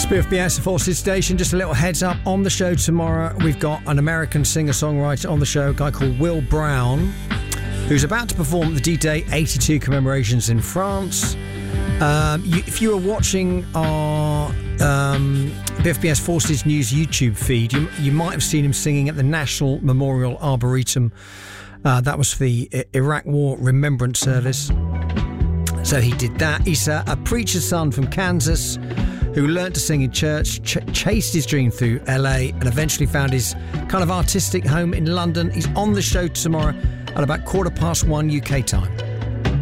BFBS Forces Station. Just a little heads up, on the show tomorrow we've got an American singer-songwriter on the show, a guy called Will Brown, who's about to perform at the D-Day 82 commemorations in France. If you were watching our BFBS Forces News YouTube feed, you might have seen him singing at the National Memorial Arboretum. That was for the Iraq War Remembrance Service. So he did that. He's a preacher's son from Kansas who learnt to sing in church, chased his dream through LA, and eventually found his kind of artistic home in London. He's on the show tomorrow at about 1:15 UK time.